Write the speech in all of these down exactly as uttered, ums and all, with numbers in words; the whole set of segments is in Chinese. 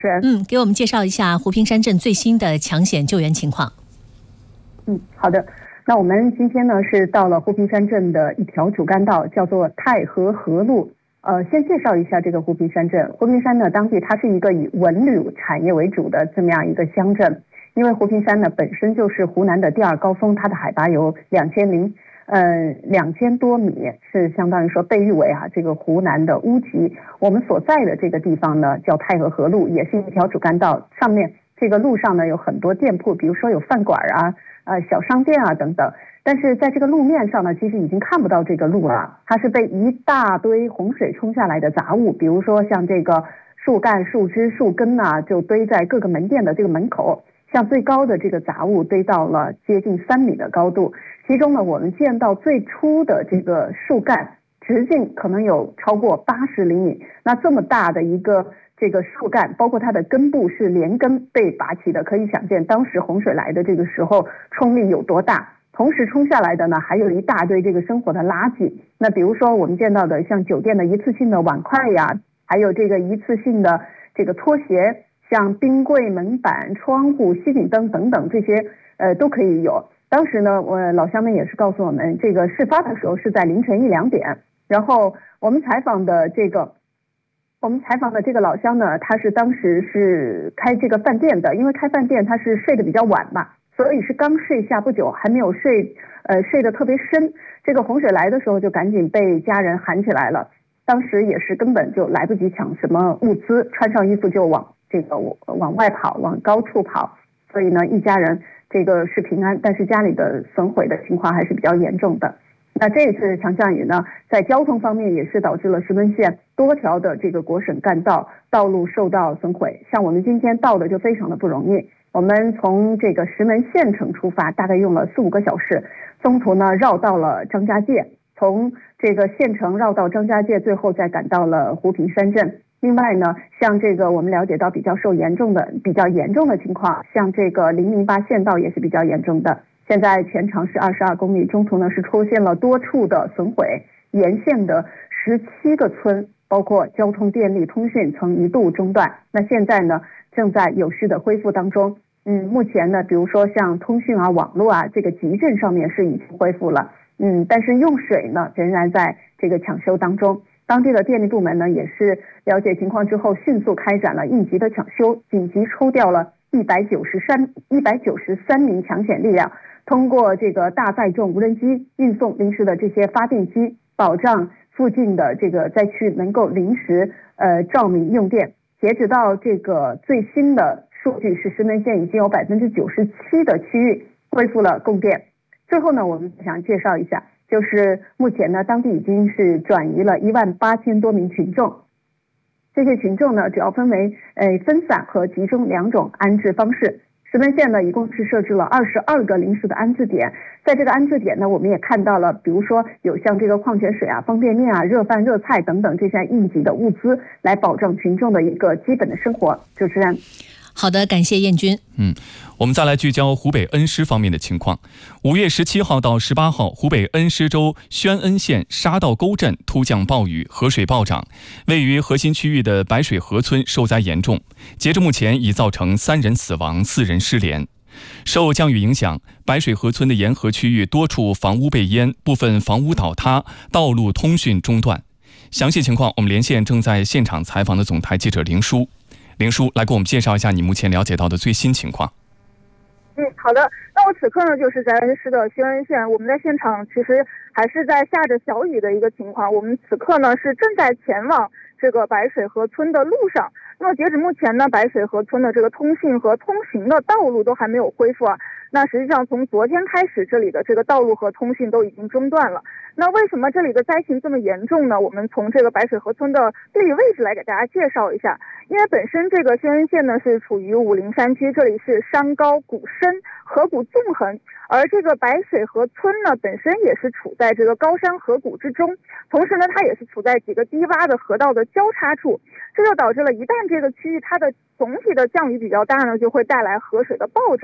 嗯，给我们介绍一下湖平山镇最新的抢险救援情况。 嗯，好的。那我们今天呢是到了湖平山镇的一条主干道，叫做太和河路。呃，先介绍一下这个湖平山镇。湖平山呢，当地它是一个以文旅产业为主的这么样一个乡镇。因为湖平山呢本身就是湖南的第二高峰，它的海拔有两千零呃两千多米，是相当于说被誉为啊这个湖南的乌级。我们所在的这个地方呢叫太和河路，也是一条主干道，上面这个路上呢有很多店铺，比如说有饭馆啊、呃小商店啊等等。但是在这个路面上呢，其实已经看不到这个路了，它是被一大堆洪水冲下来的杂物，比如说像这个树干、树枝、树根啊，就堆在各个门店的这个门口。像最高的这个杂物堆到了接近三米的高度，其中呢，我们见到最初的这个树干直径可能有超过八十厘米。那这么大的一个这个树干，包括它的根部是连根被拔起的，可以想见当时洪水来的这个时候冲力有多大。同时冲下来的呢，还有一大堆这个生活的垃圾。那比如说我们见到的像酒店的一次性的碗筷呀，还有这个一次性的这个拖鞋。像冰柜、门板、窗户、吸顶灯等等，这些呃都可以有。当时呢，我老乡们也是告诉我们，这个事发的时候是在凌晨一两点。然后我们采访的这个，我们采访的这个老乡呢，他是当时是开这个饭店的，因为开饭店他是睡得比较晚嘛，所以是刚睡下不久，还没有睡，呃睡得特别深。这个洪水来的时候，就赶紧被家人喊起来了。当时也是根本就来不及抢什么物资，穿上衣服就往。这个往外跑，往高处跑，所以呢，一家人这个是平安，但是家里的损毁的情况还是比较严重的。那这一次强降雨呢，在交通方面也是导致了石门县多条的这个国省干道道路受到损毁。像我们今天到的就非常的不容易，我们从这个石门县城出发，大概用了四五个小时，中途呢绕到了张家界，从这个县城绕到张家界，最后再赶到了湖平山镇。另外呢，像这个我们了解到比较受严重的、比较严重的情况，像这个零零八县道也是比较严重的。现在全长是二十二公里，中途呢是出现了多处的损毁，沿线的十七个村，包括交通、电力、通讯曾一度中断。那现在呢，正在有序的恢复当中。嗯，目前呢，比如说像通讯啊、网络啊，这个集镇上面是已经恢复了。嗯，但是用水呢，仍然在这个抢修当中。当地的电力部门呢，也是了解情况之后，迅速开展了应急的抢修，紧急抽调了一百九十三一百九十三名抢险力量，通过这个大载重无人机运送临时的这些发电机，保障附近的这个灾区能够临时呃照明用电。截止到这个最新的数据是，石门县已经有百分之九十七的区域恢复了供电。最后呢，我们想介绍一下。就是目前呢，当地已经是转移了一万八千多名群众。这些群众呢，主要分为呃分散和集中两种安置方式。石门县呢，一共是设置了二十二个临时的安置点。在这个安置点呢，我们也看到了，比如说有像这个矿泉水啊、方便面啊、热饭、热菜等等这些应急的物资，来保证群众的一个基本的生活。主持人。 好的，感谢燕君。 嗯，我们再来聚焦湖北恩施方面的情况。五月十七号到十八号，湖北恩施州宣恩县沙道沟镇突降暴雨，河水暴涨，位于核心区域的白水河村受灾严重。截至目前，已造成三人死亡，四人失联。受降雨影响，白水河村的沿河区域多处房屋被淹，部分房屋倒塌，道路通讯中断。详细情况，我们连线正在现场采访的总台记者林叔。林叔，来给我们介绍一下你目前了解到的最新情况。 嗯，好的。那我此刻呢，就是在恩施的宣恩县，我们在现场其实还是在下着小雨的一个情况。我们此刻呢是正在前往这个白水河村的路上。那么截止目前呢，白水河村的这个通信和通行的道路都还没有恢复啊。那实际上从昨天开始，这里的这个道路和通讯都已经中断了。那为什么这里的灾情这么严重呢？我们从这个白水河村的地理位置来给大家介绍一下。因为本身这个宣恩县呢是处于武陵山区，这里是山高谷深，河谷纵横，而这个白水河村呢本身也是处在这个高山河谷之中，同时呢它也是处在几个低洼的河道的交叉处，这就导致了一旦这个区域它的总体的降雨比较大呢，就会带来河水的暴涨。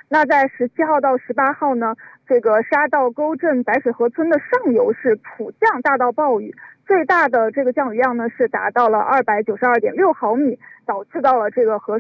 那在十七号到十八号呢，这个沙道沟镇白水河村的上游是普降大到暴雨，最大的这个降雨量呢是达到了二百九十二点六毫米，导致到了这个河